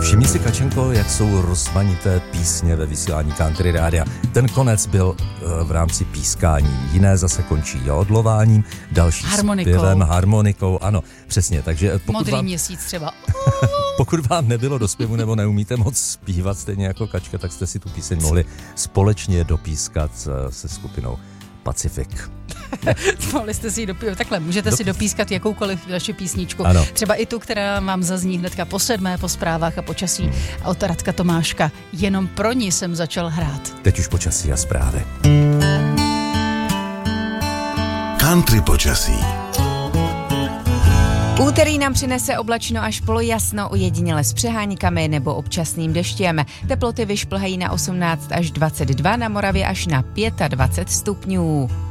Všimni si, Kačenko, jak jsou rozmanité písně ve vysílání Country Rádia. Ten konec byl v rámci pískání, jiné zase končí jodlováním, další zpěvem, harmonikou, ano, přesně. Takže Modrý měsíc třeba. Pokud vám nebylo do zpěvu nebo neumíte moc zpívat stejně jako Kačka, tak jste si tu píseň mohli společně dopískat se skupinou Pacific. Mohli jste si ji dopískat, takhle, můžete si dopískat jakoukoliv vaši písničku. Ano. Třeba i tu, která vám zazní hnedka po 7, po zprávách a počasí od Radka Tomáška. Jenom pro ní jsem začal hrát. Teď už počasí a zprávy. Country počasí. Úterý nám přinese oblačno až polojasno, ojediněle s přeháňkami nebo občasným deštěm. Teploty vyšplhají na 18 až 22, na Moravě až na 25 stupňů.